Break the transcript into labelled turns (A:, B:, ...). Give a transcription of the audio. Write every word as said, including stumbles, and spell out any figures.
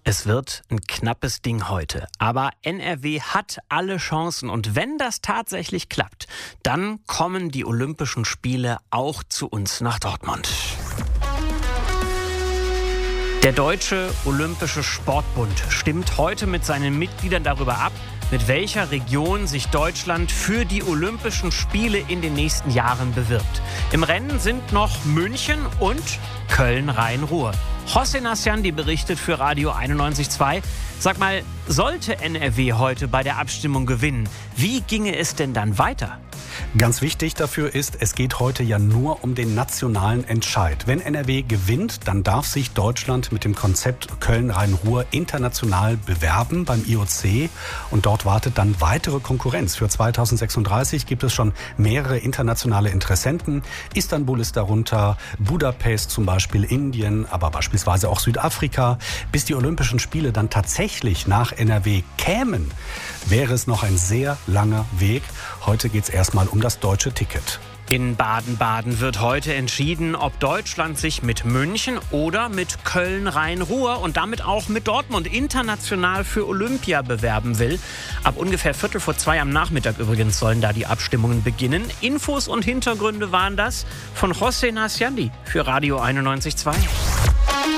A: Es wird ein knappes Ding heute, aber N R W hat alle Chancen und wenn das tatsächlich klappt, dann kommen die Olympischen Spiele auch zu uns nach Dortmund. Der Deutsche Olympische Sportbund stimmt heute mit seinen Mitgliedern darüber ab, mit welcher Region sich Deutschland für die Olympischen Spiele in den nächsten Jahren bewirbt. Im Rennen sind noch München und Köln-Rhein-Ruhr. José Nasciandi berichtet für Radio einundneunzig Komma zwei. Sag mal, sollte N R W heute bei der Abstimmung gewinnen, wie ginge es denn dann weiter?
B: Ganz wichtig dafür ist, es geht heute ja nur um den nationalen Entscheid. Wenn N R W gewinnt, dann darf sich Deutschland mit dem Konzept Köln-Rhein-Ruhr international bewerben beim I O C. Und dort wartet dann weitere Konkurrenz. Für zweitausendsechsunddreißig gibt es schon mehrere internationale Interessenten. Istanbul ist darunter, Budapest zum Beispiel, Indien, aber beispielsweise auch Südafrika. Bis die Olympischen Spiele dann tatsächlich nach N R W kämen, wäre es noch ein sehr langer Weg. Heute geht es erstmal um das deutsche Ticket.
A: In Baden-Baden wird heute entschieden, ob Deutschland sich mit München oder mit Köln-Rhein-Ruhr und damit auch mit Dortmund international für Olympia bewerben will. Ab ungefähr Viertel vor zwei am Nachmittag übrigens sollen da die Abstimmungen beginnen. Infos und Hintergründe waren das von José Nasciandi für Radio einundneunzig Komma zwei.